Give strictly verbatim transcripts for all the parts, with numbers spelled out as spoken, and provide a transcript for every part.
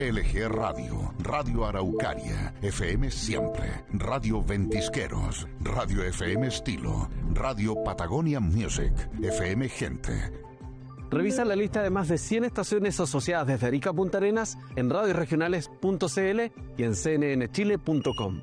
L G Radio, Radio Araucaria, F M Siempre, Radio Ventisqueros, Radio F M Estilo, Radio Patagonia Music, F M Gente. Revisa la lista de más de cien estaciones asociadas desde Arica a Punta Arenas en radio regionales punto c l y en c n n chile punto com.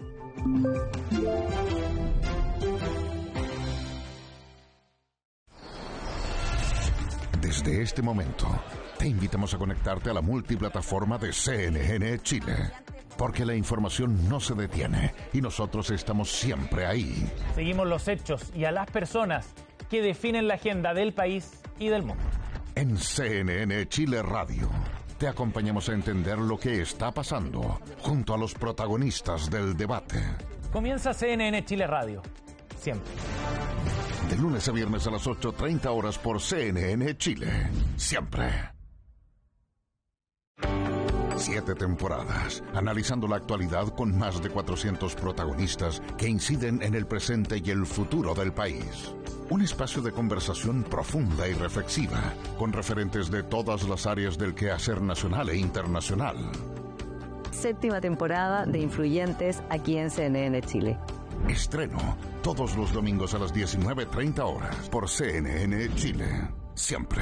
Desde este momento, te invitamos a conectarte a la multiplataforma de C N N Chile, porque la información no se detiene y nosotros estamos siempre ahí. Seguimos los hechos y a las personas que definen la agenda del país y del mundo. En C N N Chile Radio, te acompañamos a entender lo que está pasando junto a los protagonistas del debate. Comienza C N N Chile Radio, siempre. De lunes a viernes a las ocho treinta horas por C N N Chile, siempre. Siete temporadas, analizando la actualidad con más de cuatrocientos protagonistas que inciden en el presente y el futuro del país. Un espacio de conversación profunda y reflexiva, con referentes de todas las áreas del quehacer nacional e internacional. Séptima temporada de Influyentes aquí en C N N Chile. Estreno todos los domingos a las diecinueve treinta horas por C N N Chile, siempre.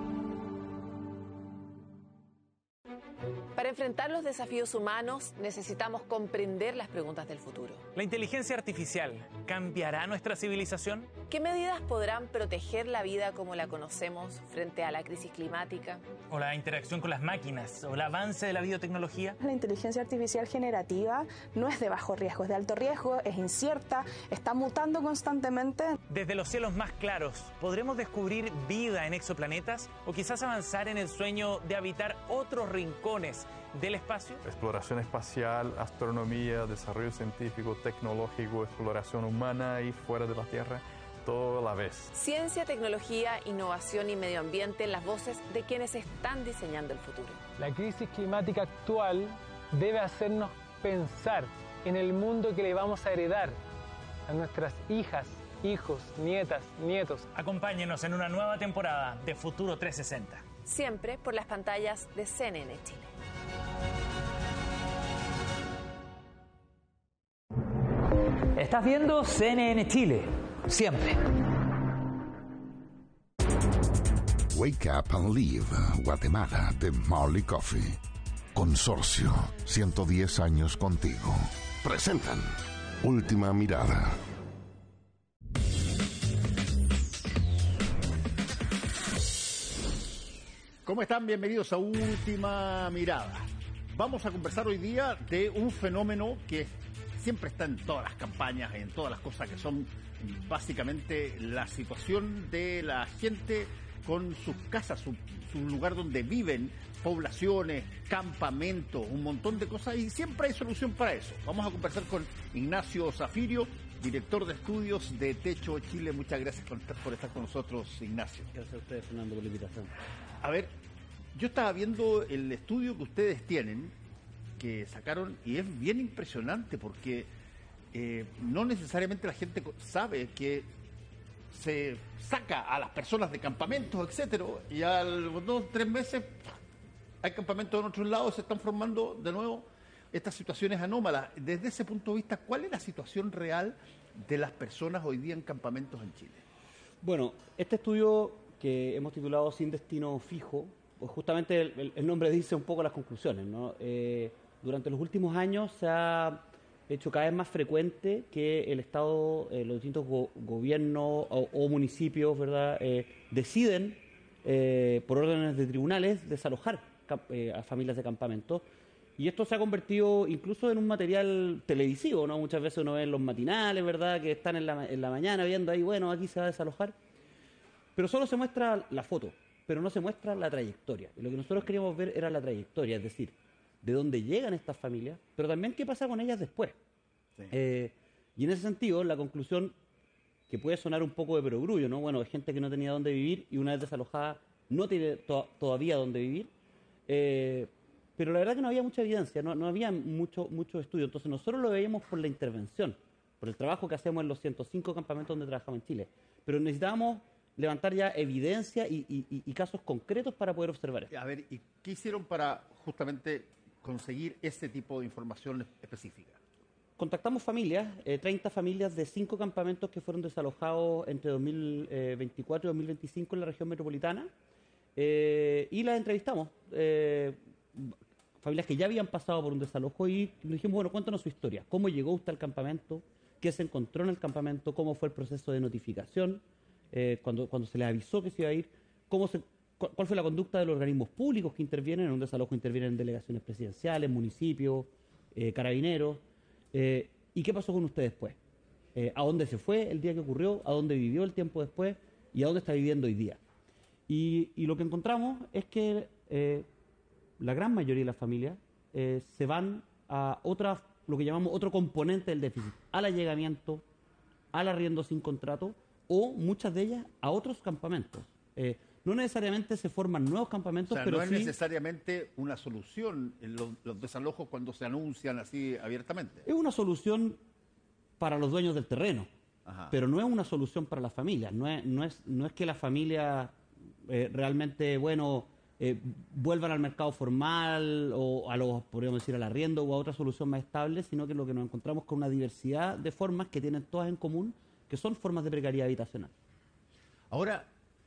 Para enfrentar los desafíos humanos necesitamos comprender las preguntas del futuro. ¿La inteligencia artificial cambiará nuestra civilización? ¿Qué medidas podrán proteger la vida como la conocemos frente a la crisis climática? ¿O la interacción con las máquinas? ¿O el avance de la biotecnología? La inteligencia artificial generativa no es de bajo riesgo, es de alto riesgo, es incierta, está mutando constantemente. Desde los cielos más claros, ¿podremos descubrir vida en exoplanetas? ¿O quizás avanzar en el sueño de habitar otros rincones del espacio? Exploración espacial, astronomía, desarrollo científico, tecnológico, exploración humana y fuera de la Tierra, todo a la vez. Ciencia, tecnología, innovación y medio ambiente en las voces de quienes están diseñando el futuro. La crisis climática actual debe hacernos pensar en el mundo que le vamos a heredar a nuestras hijas, hijos, nietas, nietos. Acompáñenos en una nueva temporada de Futuro trescientos sesenta. Siempre por las pantallas de C N N Chile. Estás viendo C N N Chile, siempre. Wake Up and Live, Guatemala, de Marley Coffee. Consorcio, ciento diez años contigo. Presentan Última Mirada. ¿Cómo están? Bienvenidos a Última Mirada. Vamos a conversar hoy día de un fenómeno que siempre está en todas las campañas, en todas las cosas que son básicamente la situación de la gente con sus casas, su, su lugar donde viven, poblaciones, campamentos, un montón de cosas, y siempre hay solución para eso. Vamos a conversar con Ignacio Zafirio, director de estudios de Techo Chile. Muchas gracias por, por estar con nosotros, Ignacio. Gracias a ustedes, Fernando, por la invitación. A ver, yo estaba viendo el estudio que ustedes tienen, que sacaron, y es bien impresionante porque eh, no necesariamente la gente sabe que se saca a las personas de campamentos, etcétera, y a los dos tres meses hay campamentos en otros lados, se están formando de nuevo estas situaciones anómalas. Desde ese punto de vista, ¿cuál es la situación real de las personas hoy día en campamentos en Chile? Bueno, este estudio que hemos titulado Sin Destino Fijo, pues justamente el, el nombre dice un poco las conclusiones, ¿no? Eh, durante los últimos años se ha hecho cada vez más frecuente que el Estado, eh, los distintos go gobiernos o, o municipios, ¿verdad?, eh, deciden, eh, por órdenes de tribunales, desalojar eh, a familias de campamentos. Y esto se ha convertido incluso en un material televisivo, ¿no? Muchas veces uno ve en los matinales, ¿verdad?, que están en la, en la mañana viendo ahí, bueno, aquí se va a desalojar. Pero solo se muestra la foto, pero no se muestra la trayectoria. Y lo que nosotros queríamos ver era la trayectoria, es decir, de dónde llegan estas familias, pero también qué pasa con ellas después. Sí. Eh, y en ese sentido, la conclusión, que puede sonar un poco de perogrullo, ¿no? Bueno, hay gente que no tenía dónde vivir y una vez desalojada no tiene to todavía dónde vivir, eh, pero la verdad que no había mucha evidencia, no, no había mucho, mucho estudio. Entonces nosotros lo veíamos por la intervención, por el trabajo que hacemos en los ciento cinco campamentos donde trabajamos en Chile. Pero necesitábamos levantar ya evidencia y, y, y casos concretos para poder observar esto. A ver, ¿y qué hicieron para justamente conseguir ese tipo de información específica? Contactamos familias, eh, treinta familias de cinco campamentos que fueron desalojados entre dos mil veinticuatro y dos mil veinticinco en la región metropolitana, eh, y las entrevistamos. Eh, familias que ya habían pasado por un desalojo y le dijimos, bueno, cuéntanos su historia. ¿Cómo llegó usted al campamento? ¿Qué se encontró en el campamento? ¿Cómo fue el proceso de notificación? Eh, cuando, cuando se les avisó que se iba a ir. ¿Cómo se, cu ¿Cuál fue la conducta de los organismos públicos que intervienen? En un desalojo intervienen delegaciones presidenciales, municipios, eh, carabineros. Eh, ¿Y qué pasó con usted después? Eh, ¿A dónde se fue el día que ocurrió? ¿A dónde vivió el tiempo después? ¿Y a dónde está viviendo hoy día? Y, y lo que encontramos es que eh, la gran mayoría de las familias eh, se van a otra, lo que llamamos otro componente del déficit, al allegamiento, al arriendo sin contrato, o muchas de ellas a otros campamentos. Eh, no necesariamente se forman nuevos campamentos, o sea, pero no es sí, necesariamente una solución en los, los desalojos cuando se anuncian así abiertamente. es una solución para los dueños del terreno, Ajá. pero no es una solución para las familias. No es, no es, no es que las familias eh, realmente, bueno, eh, vuelvan al mercado formal o a los, podríamos decir, al arriendo o a otra solución más estable, sino que lo que nos encontramos con una diversidad de formas que tienen todas en común, que son formas de precariedad habitacional. Ahora,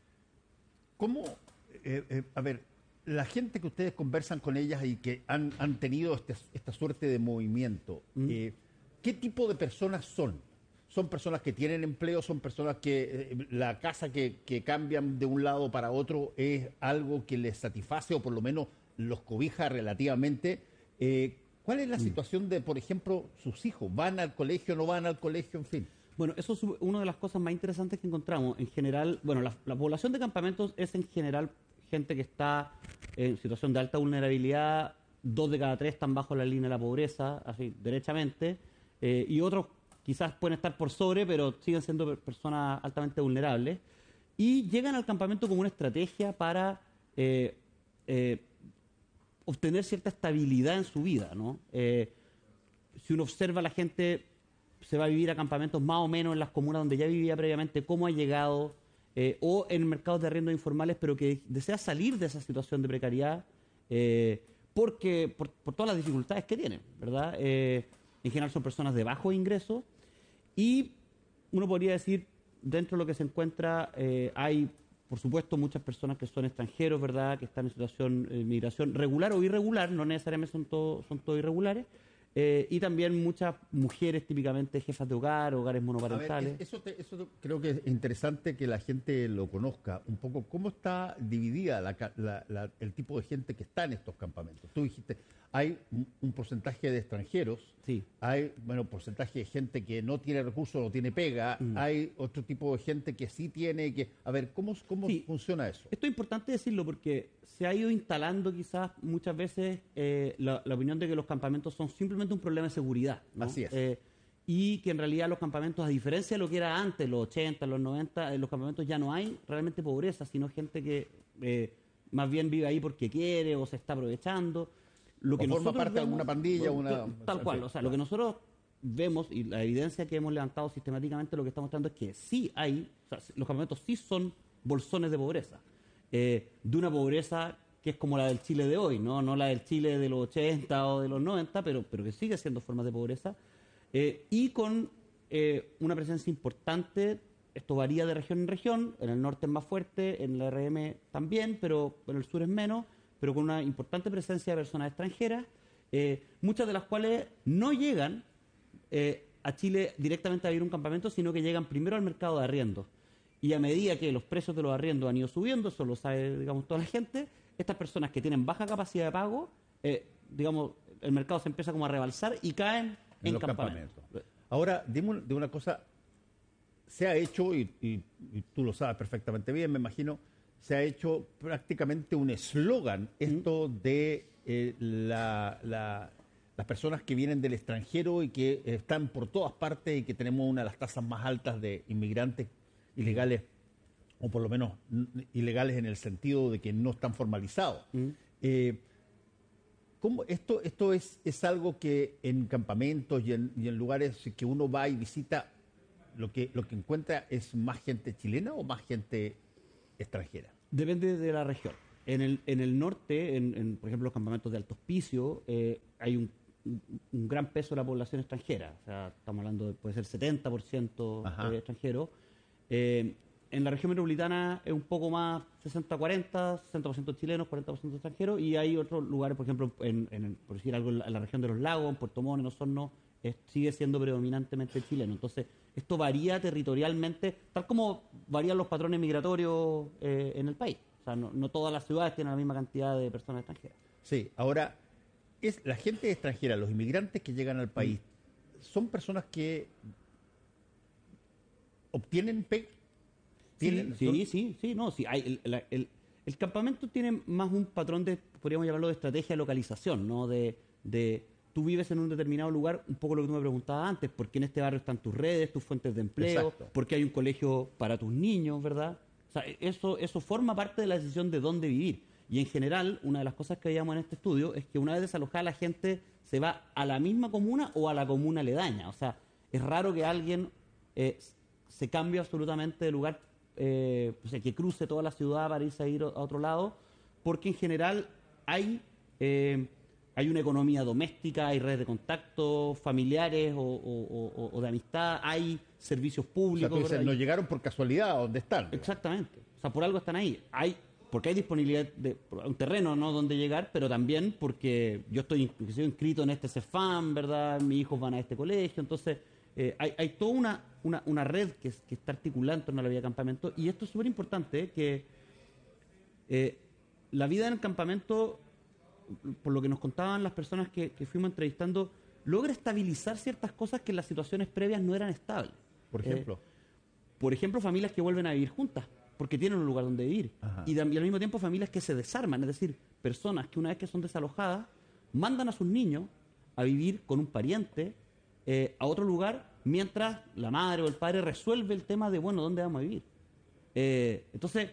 ¿cómo, eh, eh, a ver, la gente que ustedes conversan con ellas y que han, han tenido este, esta suerte de movimiento, mm. eh, ¿qué tipo de personas son? ¿Son personas que tienen empleo? ¿Son personas que eh, la casa que, que cambian de un lado para otro es algo que les satisface o por lo menos los cobija relativamente? Eh, ¿Cuál es la mm. situación de, por ejemplo, sus hijos? ¿Van al colegio, no van al colegio, en fin? Bueno, eso es una de las cosas más interesantes que encontramos. En general, bueno, la, la población de campamentos es en general gente que está en situación de alta vulnerabilidad, dos de cada tres están bajo la línea de la pobreza, así, derechamente, eh, y otros quizás pueden estar por sobre, pero siguen siendo personas altamente vulnerables, y llegan al campamento como una estrategia para eh, eh, obtener cierta estabilidad en su vida, ¿no? Eh, si uno observa a la gente, se va a vivir a campamentos más o menos en las comunas donde ya vivía previamente, cómo ha llegado, eh, o en mercados de arriendo informales, pero que desea salir de esa situación de precariedad eh, porque por, por todas las dificultades que tienen, ¿verdad? Eh, en general son personas de bajo ingreso y uno podría decir, dentro de lo que se encuentra, eh, hay, por supuesto, muchas personas que son extranjeros, ¿verdad?, que están en situación de migración regular o irregular, no necesariamente son todos son todo irregulares. Eh, y también muchas mujeres típicamente jefas de hogar, hogares monoparentales. A ver, eso, te, eso creo que es interesante que la gente lo conozca un poco. ¿Cómo está dividida la, la, la, el tipo de gente que está en estos campamentos? Tú dijiste, hay un, un porcentaje de extranjeros, sí. hay bueno porcentaje de gente que no tiene recursos, no tiene pega, mm. hay otro tipo de gente que sí tiene. que A ver, ¿cómo, cómo sí. funciona eso? Esto es importante decirlo porque se ha ido instalando quizás muchas veces eh, la, la opinión de que los campamentos son simplemente un problema de seguridad, ¿no? Así es. Eh, y que en realidad los campamentos, a diferencia de lo que era antes, los ochenta, los noventa, en los campamentos ya no hay realmente pobreza, sino gente que eh, más bien vive ahí porque quiere o se está aprovechando. Lo que o forma parte vemos, de alguna pandilla. Lo, una, tal cual, o sea, lo que nosotros vemos y la evidencia que hemos levantado sistemáticamente lo que está mostrando es que sí hay, o sea, los campamentos sí son bolsones de pobreza. Eh, de una pobreza que es como la del Chile de hoy, no, no la del Chile de los ochenta o de los noventa, pero, pero que sigue siendo formas de pobreza, eh, y con eh, una presencia importante. Esto varía de región en región, en el norte es más fuerte, en la R M también, pero en el sur es menos, pero con una importante presencia de personas extranjeras, eh, muchas de las cuales no llegan eh, a Chile directamente a vivir un campamento, sino que llegan primero al mercado de arriendos. Y a medida que los precios de los arriendos han ido subiendo, eso lo sabe, digamos, toda la gente, estas personas que tienen baja capacidad de pago, eh, digamos, el mercado se empieza como a rebalsar y caen en, en campamentos. Campamentos. Ahora, dime de una cosa, se ha hecho, y, y, y tú lo sabes perfectamente bien, me imagino, se ha hecho prácticamente un eslogan, esto ¿Mm? de eh, la, la, las personas que vienen del extranjero y que están por todas partes y que tenemos una de las tasas más altas de inmigrantes ilegales, o por lo menos ilegales en el sentido de que no están formalizados. Mm. Eh, ¿cómo, esto esto es, es algo que en campamentos y en, y en lugares que uno va y visita, lo que, lo que encuentra es más gente chilena o más gente extranjera? Depende de la región. En el, en el norte, en, en, por ejemplo, los campamentos de Alto Hospicio, eh, hay un, un, un gran peso de la población extranjera. O sea, estamos hablando de, puede ser setenta por ciento eh, extranjero. Eh, en la región metropolitana es un poco más sesenta cuarenta, sesenta por ciento chilenos, cuarenta por ciento extranjeros, y hay otros lugares, por ejemplo, en, en, por decir algo, en la, en la región de los lagos, en Puerto Montt, en Osorno, es, sigue siendo predominantemente chileno. Entonces, esto varía territorialmente, tal como varían los patrones migratorios eh, en el país. O sea, no, no todas las ciudades tienen la misma cantidad de personas extranjeras. Sí, ahora, es la gente extranjera, los inmigrantes que llegan al país, ¿son personas que obtienen pega? Sí, sí, sí, sí, no, sí. Hay, el, el, el, el campamento tiene más un patrón de, podríamos llamarlo, de estrategia de localización, ¿no? De, de tú vives en un determinado lugar, un poco lo que tú me preguntabas antes, porque en este barrio están tus redes, tus fuentes de empleo, Exacto. porque hay un colegio para tus niños, ¿verdad? O sea, eso, eso forma parte de la decisión de dónde vivir. Y en general, una de las cosas que veíamos en este estudio es que una vez desalojada la gente se va a la misma comuna o a la comuna aledaña. O sea, es raro que alguien eh, se cambie absolutamente de lugar, eh, o sea, que cruce toda la ciudad para irse a ir a otro lado, porque en general hay, eh, hay una economía doméstica, hay redes de contacto, familiares o, o, o, o de amistad, hay servicios públicos. O sea, tú dices, no llegaron por casualidad a donde están. Exactamente. O sea, por algo están ahí. Hay, porque hay disponibilidad de un terreno, ¿no?, donde llegar, pero también porque yo estoy inclusive inscrito en este CEFAM, ¿verdad? Mis hijos van a este colegio, entonces eh, hay, hay toda una, una, una red que, es, que está articulada en torno a la vida de campamento, y esto es súper importante, ¿eh? que eh, la vida en el campamento, por lo que nos contaban las personas que, que fuimos entrevistando, logra estabilizar ciertas cosas que en las situaciones previas no eran estables. Por ejemplo. Eh, por ejemplo, familias que vuelven a vivir juntas, porque tienen un lugar donde vivir. Y, de, y al mismo tiempo familias que se desarman, es decir, personas que una vez que son desalojadas, mandan a sus niños a vivir con un pariente eh, a otro lugar, mientras la madre o el padre resuelve el tema de, bueno, ¿dónde vamos a vivir? Eh, entonces,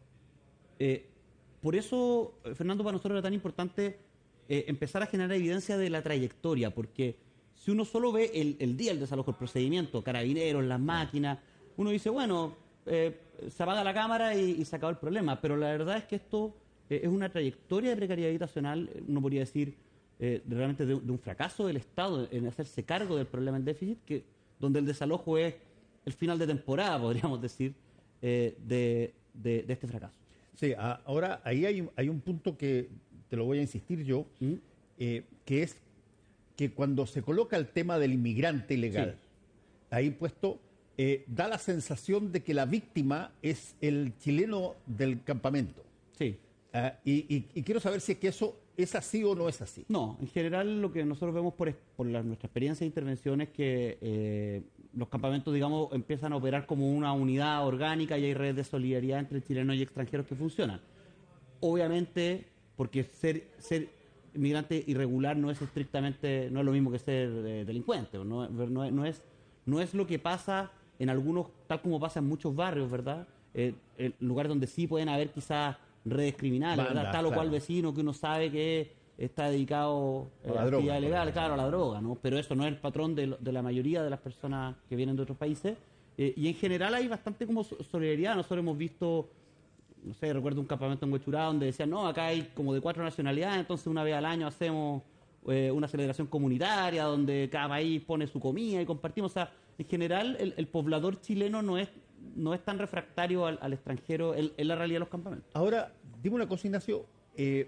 eh, por eso, Fernando, para nosotros era tan importante eh, empezar a generar evidencia de la trayectoria, porque si uno solo ve el, el día del desalojo, el procedimiento, carabineros, las máquinas, uno dice, bueno, eh, se apaga la cámara y, y se acabó el problema. Pero la verdad es que esto eh, es una trayectoria de precariedad habitacional, uno podría decir, eh, realmente de, de un fracaso del Estado en hacerse cargo del problema del déficit, que donde el desalojo es el final de temporada, podríamos decir, eh, de, de, de este fracaso. Sí, a, ahora ahí hay, hay un punto que te lo voy a insistir yo, ¿Mm? eh, que es que cuando se coloca el tema del inmigrante ilegal, sí. ahí puesto, eh, da la sensación de que la víctima es el chileno del campamento. Sí. Uh, y, y, y quiero saber si es que eso es así o no es así. No, en general lo que nosotros vemos por, por la, nuestra experiencia de intervención es que eh, los campamentos, digamos, empiezan a operar como una unidad orgánica y hay redes de solidaridad entre chilenos y extranjeros que funcionan. Obviamente, porque ser... ser inmigrante irregular no es estrictamente, no es lo mismo que ser eh, delincuente, no, no, no, es, no es lo que pasa en algunos, tal como pasa en muchos barrios, ¿verdad? Eh, el lugar donde sí pueden haber quizás redes criminales, Bandas, ¿verdad? Tal o cual vecino que uno sabe que está dedicado eh, a, a actividad ilegal, claro, a la droga, ¿no? Pero eso no es el patrón de, de la mayoría de las personas que vienen de otros países. Eh, y en general hay bastante como solidaridad. Nosotros hemos visto, no sé, recuerdo un campamento en Huechurá donde decían, no, acá hay como de cuatro nacionalidades, entonces una vez al año hacemos eh, una celebración comunitaria donde cada país pone su comida y compartimos. O sea, en general el, el poblador chileno no es no es tan refractario al, al extranjero en, en la realidad de los campamentos. Ahora, dime una cosa, Ignacio, eh,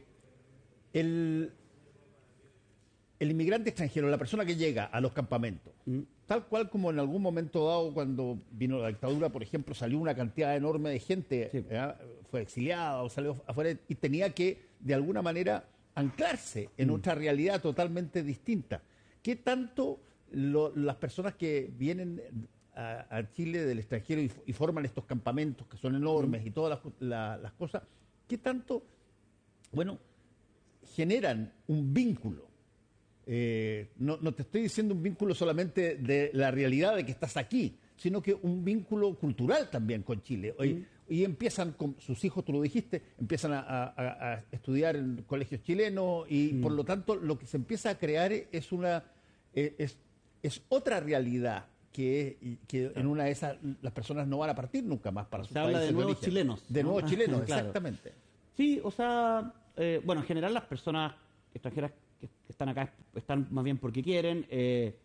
el, el inmigrante extranjero, la persona que llega a los campamentos, ¿Mm? tal cual como en algún momento dado cuando vino la dictadura, por ejemplo, salió una cantidad enorme de gente, sí. ¿eh? fue exiliada o salió afuera y tenía que, de alguna manera, anclarse en mm. otra realidad totalmente distinta. ¿Qué tanto lo, las personas que vienen a, a Chile del extranjero y, y forman estos campamentos que son enormes mm. y todas las, la, las cosas, qué tanto, bueno, generan un vínculo? Eh, no, no te estoy diciendo un vínculo solamente de la realidad de que estás aquí, sino que un vínculo cultural también con Chile. Hoy, mm. Y empiezan con sus hijos, tú lo dijiste, empiezan a, a, a estudiar en colegios chilenos y mm. por lo tanto lo que se empieza a crear es una eh, es, es otra realidad que, que en una de esas las personas no van a partir nunca más para sus países. Se habla de nuevos origen. chilenos. De ¿no? nuevos chilenos, claro. exactamente. Sí, o sea, eh, bueno, en general las personas extranjeras que, que están acá están más bien porque quieren. Eh,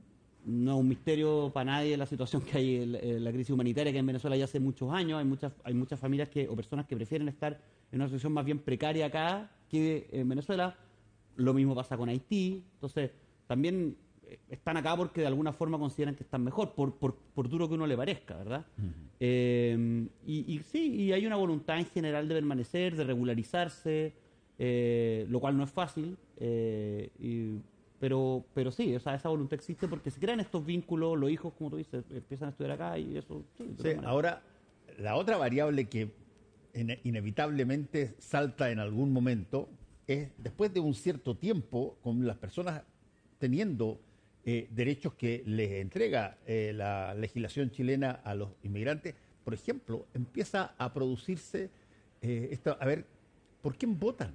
no es un misterio para nadie la situación que hay, el, la crisis humanitaria que hay en Venezuela ya hace muchos años. Hay muchas, hay muchas familias que, o personas que prefieren estar en una situación más bien precaria acá que en Venezuela. Lo mismo pasa con Haití. Entonces, también están acá porque de alguna forma consideran que están mejor, por, por, por duro que uno le parezca, ¿verdad? Uh-huh. eh, y, y sí, y hay una voluntad en general de permanecer, de regularizarse, eh, lo cual no es fácil, eh, y, pero, pero sí, o sea, esa voluntad existe porque se crean estos vínculos, los hijos, como tú dices, empiezan a estudiar acá y eso... Sí, sí, ahora, la otra variable que inevitablemente salta en algún momento es, después de un cierto tiempo, con las personas teniendo eh, derechos que les entrega eh, la legislación chilena a los inmigrantes, por ejemplo, empieza a producirse eh, esto, a ver, ¿por quién votan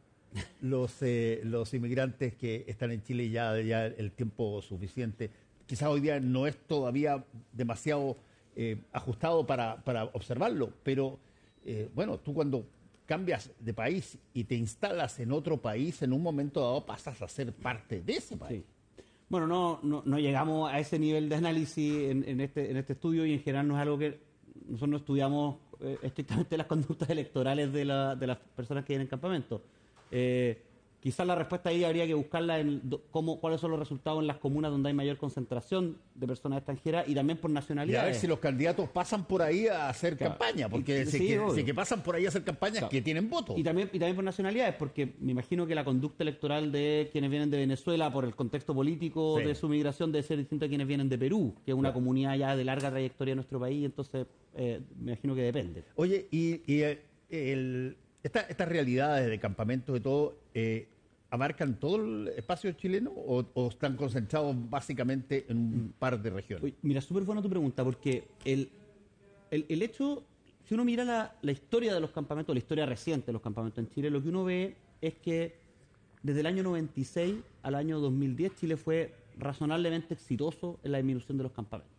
los eh, los inmigrantes que están en Chile ya, ya el tiempo suficiente? Quizás hoy día no es todavía demasiado eh, ajustado para, para observarlo, pero eh, bueno, tú cuando cambias de país y te instalas en otro país, en un momento dado pasas a ser parte de ese país. Sí. Bueno, no, no, no llegamos a ese nivel de análisis en, en, este, en este estudio y en general no es algo que nosotros no estudiamos eh, estrictamente las conductas electorales de, la, de las personas que vienen en campamento. Eh, quizás la respuesta ahí habría que buscarla en do, cómo, cuáles son los resultados en las comunas donde hay mayor concentración de personas extranjeras y también por nacionalidad. Y a ver si los candidatos pasan por ahí a hacer claro. campaña, porque y, si, sí, que, si que pasan por ahí a hacer campaña claro. que tienen votos. Y también, y también por nacionalidades, porque me imagino que la conducta electoral de quienes vienen de Venezuela, por el contexto político sí. de su migración, debe ser distinta a quienes vienen de Perú, que es una claro. comunidad ya de larga trayectoria en nuestro país, entonces eh, me imagino que depende. Oye, y, y el, el, esta, estas realidades de campamentos y todo... Eh, ¿abarcan todo el espacio chileno o, o están concentrados básicamente en un par de regiones? Oye, mira, súper buena tu pregunta, porque el, el, el hecho, si uno mira la, la historia de los campamentos, la historia reciente de los campamentos en Chile, lo que uno ve es que desde el año noventa y seis al año dos mil diez Chile fue razonablemente exitoso en la disminución de los campamentos.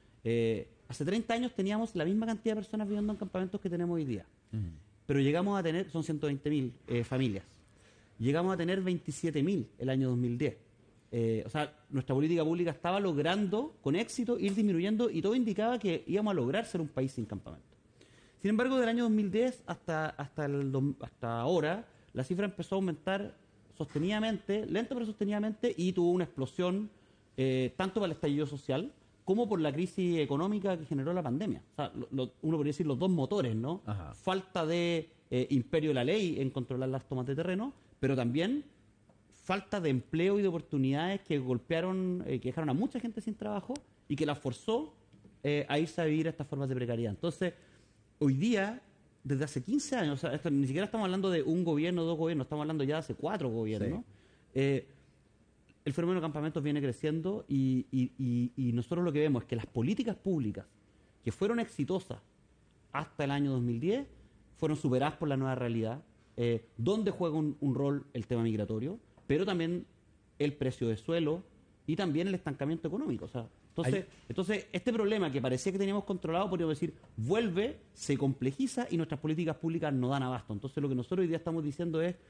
Eh, hace treinta años teníamos la misma cantidad de personas viviendo en campamentos que tenemos hoy día, uh-huh. pero llegamos a tener, son ciento veinte mil eh, familias. Llegamos a tener veintisiete mil el año dos mil diez. Eh, o sea, nuestra política pública estaba logrando con éxito ir disminuyendo y todo indicaba que íbamos a lograr ser un país sin campamento. Sin embargo, del año dos mil diez hasta, hasta, el, hasta ahora, la cifra empezó a aumentar sostenidamente, lento pero sostenidamente, y tuvo una explosión eh, tanto para el estallido social como por la crisis económica que generó la pandemia. O sea, lo, lo, uno podría decir los dos motores, ¿no? Ajá. Falta de eh, imperio de la ley en controlar las tomas de terreno, pero también falta de empleo y de oportunidades que golpearon, eh, que dejaron a mucha gente sin trabajo y que la forzó eh, a irse a vivir a estas formas de precariedad. Entonces, hoy día, desde hace quince años, o sea, esto, ni siquiera estamos hablando de un gobierno o dos gobiernos, estamos hablando ya de hace cuatro gobiernos, sí. eh, el fenómeno de campamentos viene creciendo y, y, y, y nosotros lo que vemos es que las políticas públicas que fueron exitosas hasta el año dos mil diez fueron superadas por la nueva realidad. Eh, donde juega un, un rol el tema migratorio, pero también el precio de suelo y también el estancamiento económico. O sea, entonces, entonces, este problema que parecía que teníamos controlado, podríamos decir, vuelve, se complejiza y nuestras políticas públicas no dan abasto. Entonces, lo que nosotros hoy día estamos diciendo es,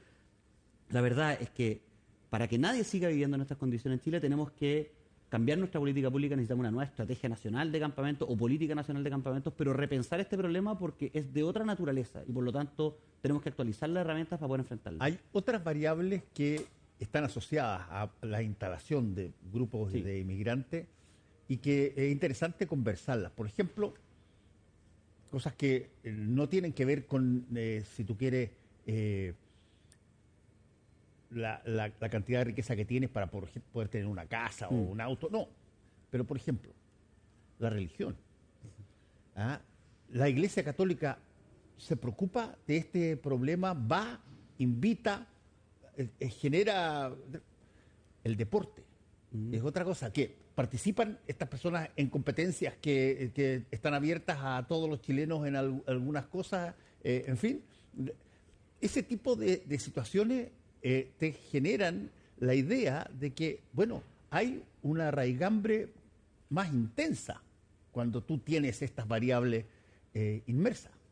la verdad es que para que nadie siga viviendo en estas condiciones en Chile, tenemos que cambiar nuestra política pública, necesitamos una nueva estrategia nacional de campamentos o política nacional de campamentos, pero repensar este problema porque es de otra naturaleza y por lo tanto tenemos que actualizar las herramientas para poder enfrentarlo. Hay otras variables que están asociadas a la instalación de grupos sí. de inmigrantes y que es interesante conversarlas. Por ejemplo, cosas que no tienen que ver con, eh, si tú quieres, eh, La, la, la cantidad de riqueza que tienes para por, poder tener una casa mm. o un auto, no. Pero, por ejemplo, la religión. ¿Ah? La Iglesia Católica se preocupa de este problema, va, invita, eh, eh, genera el deporte. Mm. Es otra cosa, que participan estas personas en competencias que, que están abiertas a todos los chilenos en al, algunas cosas, eh, en fin. Ese tipo de, de situaciones Eh, te generan la idea de que, bueno, hay una raigambre más intensa cuando tú tienes estas variables eh, inmersas.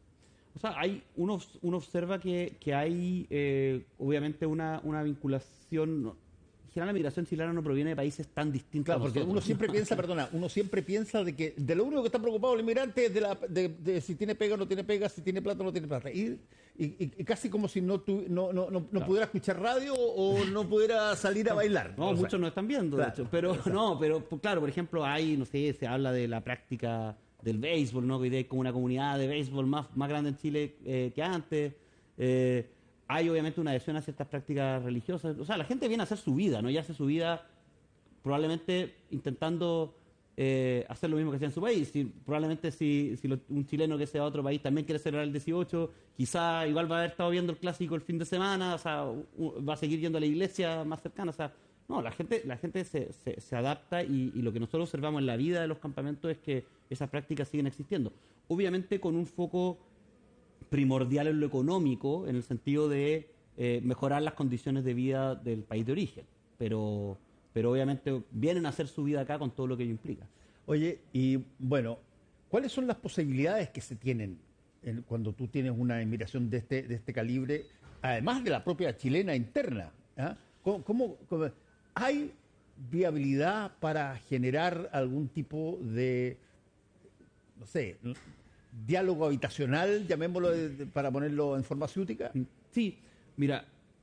O sea, hay uno, uno observa que, que hay eh, obviamente una, una vinculación. No, en general, la migración chilena no proviene de países tan distintos. Claro, a porque nosotros. uno siempre piensa, perdona, uno siempre piensa de que de lo único que está preocupado el inmigrante es de, la, de, de si tiene pega o no tiene pega, si tiene plata o no tiene plata. Y, y, y casi como si no, tu, no, no, no, no Claro. pudiera escuchar radio o no pudiera salir a bailar. No, O sea, muchos no están viendo, claro, de hecho. Pero exacto. no, pero pues, claro, por ejemplo, hay, no sé, se habla de la práctica del béisbol, ¿no? Que hoy día hay como una comunidad de béisbol más, más grande en Chile eh, que antes. Eh, hay obviamente una adhesión a ciertas prácticas religiosas. O sea, la gente viene a hacer su vida, ¿no? Y hace su vida probablemente intentando eh, hacer lo mismo que hacía en su país. Si, probablemente si, si lo- un chileno que sea de otro país también quiere celebrar el dieciocho, quizá igual va a haber estado viendo el clásico el fin de semana, o sea, u- va a seguir yendo a la iglesia más cercana. O sea, no, la gente, la gente se, se, se adapta y, y lo que nosotros observamos en la vida de los campamentos es que esas prácticas siguen existiendo. Obviamente con un foco primordial en lo económico, en el sentido de eh, mejorar las condiciones de vida del país de origen. Pero, pero obviamente vienen a hacer su vida acá con todo lo que ello implica. Oye, y bueno, ¿cuáles son las posibilidades que se tienen en- cuando tú tienes una inmigración de este, de este calibre, además de la propia chilena interna? ¿Ah? ¿Cómo, cómo- cómo- hay viabilidad para generar algún tipo de, no sé, diálogo habitacional, llamémoslo de- de- para ponerlo en forma ciútica? Sí, mira,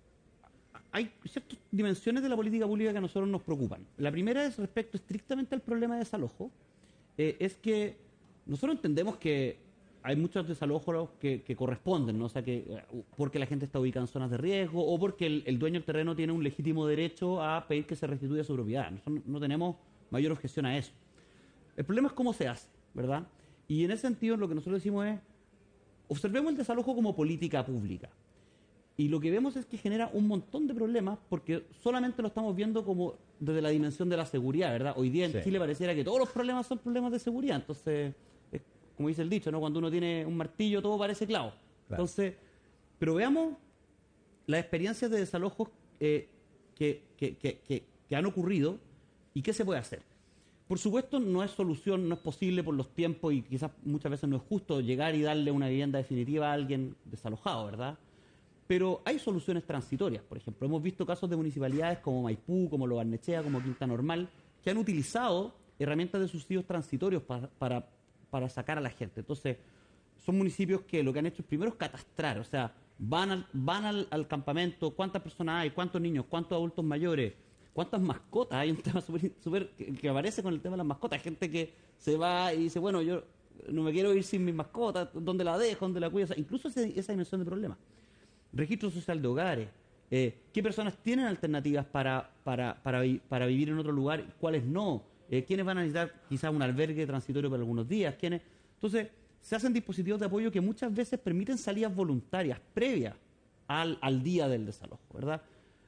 hay ciertas dimensiones de la política pública que a nosotros nos preocupan. La primera es respecto estrictamente al problema de desalojo. Eh, es que nosotros entendemos que hay muchos desalojos que, que corresponden, ¿no? O sea, que eh, porque la gente está ubicada en zonas de riesgo o porque el, el dueño del terreno tiene un legítimo derecho a pedir que se restituya su propiedad. Nosotros no, no tenemos mayor objeción a eso. El problema es cómo se hace, ¿verdad? Y en ese sentido lo que nosotros decimos es, observemos el desalojo como política pública. Y lo que vemos es que genera un montón de problemas porque solamente lo estamos viendo como desde la dimensión de la seguridad, ¿verdad? Hoy día en Sí. Chile pareciera que todos los problemas son problemas de seguridad. Entonces, es como dice el dicho, ¿no? Cuando uno tiene un martillo todo parece clavo. Claro. Entonces, pero veamos las experiencias de desalojos eh, que, que, que, que, que han ocurrido y qué se puede hacer. Por supuesto, no es solución, no es posible por los tiempos y quizás muchas veces no es justo llegar y darle una vivienda definitiva a alguien desalojado, ¿verdad? Pero hay soluciones transitorias. Por ejemplo, hemos visto casos de municipalidades como Maipú, como Lo Barnechea, como Quinta Normal, que han utilizado herramientas de subsidios transitorios para, para, para sacar a la gente. Entonces, son municipios que lo que han hecho es primero es catastrar, o sea, van al, van al, al campamento, cuántas personas hay, cuántos niños, cuántos adultos mayores, cuántas mascotas. Hay un tema súper súper que, que aparece con el tema de las mascotas. Hay gente que se va y dice, bueno, yo no me quiero ir sin mis mascotas, ¿dónde la dejo? ¿Dónde la cuido? O sea, incluso ese- esa dimensión de problemas. Registro social de hogares. Eh, ¿Qué personas tienen alternativas para, para, para, vi- para vivir en otro lugar? ¿Cuáles no? Eh, ¿Quiénes van a necesitar quizás un albergue transitorio por algunos días? ¿Quiénes? Entonces, se hacen dispositivos de apoyo que muchas veces permiten salidas voluntarias previas al, al día del desalojo, ¿verdad?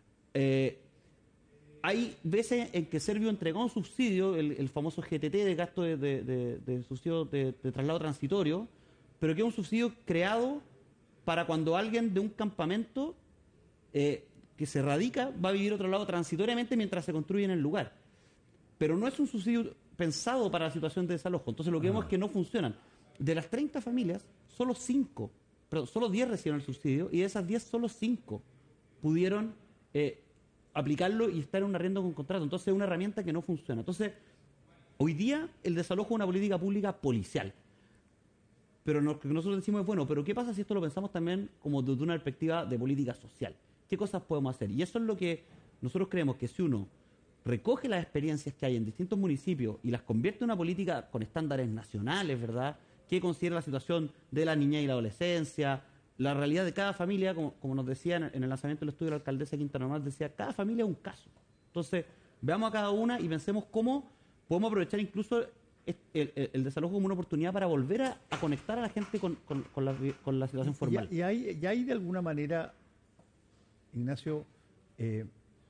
Eh, hay veces en que Servio entregó un subsidio, el, el famoso G T T de gasto de, de, de- de subsidio de, de traslado transitorio, pero que es un subsidio creado para cuando alguien de un campamento eh, que se radica va a vivir otro lado transitoriamente mientras se construye en el lugar. Pero no es un subsidio pensado para la situación de desalojo. Entonces lo que vemos es que no funcionan. De las treinta familias, solo cinco, perdón, solo diez recibieron el subsidio y de esas diez, solo cinco pudieron eh, aplicarlo y estar en un arriendo con contrato. Entonces es una herramienta que no funciona. Entonces, hoy día el desalojo es una política pública policial. Pero lo que nosotros decimos es, bueno, pero ¿qué pasa si esto lo pensamos también como desde una perspectiva de política social? ¿Qué cosas podemos hacer? Y eso es lo que nosotros creemos que si uno recoge las experiencias que hay en distintos municipios y las convierte en una política con estándares nacionales, ¿verdad?, que considera la situación de la niñez y la adolescencia, la realidad de cada familia, como, como nos decía en, en el lanzamiento del estudio de la alcaldesa de Quinta Normal, decía, cada familia es un caso. Entonces, veamos a cada una y pensemos cómo podemos aprovechar incluso el, el- el desalojo como una oportunidad para volver a, a conectar a la gente con, con- con la, con la situación formal. Y, y hay, y hay de alguna manera, Ignacio, eh,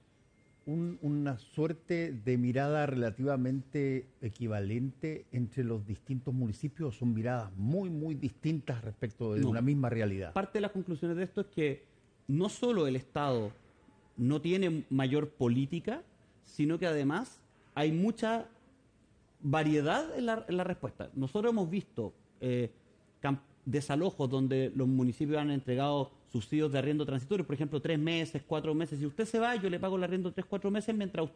un- una suerte de mirada relativamente equivalente entre los distintos municipios. Son miradas muy, muy distintas respecto de No. una misma realidad. Parte de las conclusiones de esto es que no solo el Estado no tiene mayor política, sino que además hay mucha variedad en la, en la respuesta. Nosotros hemos visto eh, cam- desalojos donde los municipios han entregado subsidios de arriendo transitorios, por ejemplo, tres meses, cuatro meses. Si usted se va, yo le pago el arriendo tres, cuatro meses mientras usted